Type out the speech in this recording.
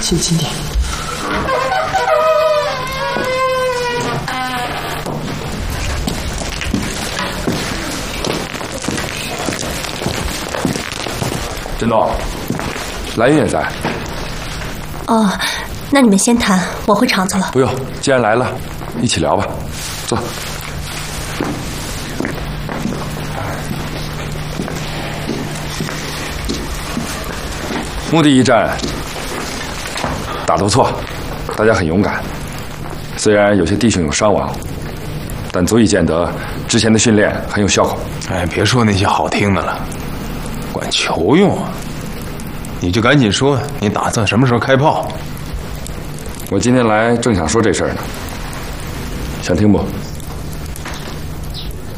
小心点。 振东，蓝云也在。 哦，那你们先谈，我回厂子了。 不用，既然来了，一起聊吧。坐。墓地一战打得不错，大家很勇敢。虽然有些弟兄有伤亡，但足以见得之前的训练很有效果。 哎，别说那些好听的了，管球用啊！你就赶紧说，你打算什么时候开炮？ 我今天来正想说这事儿呢，想听不？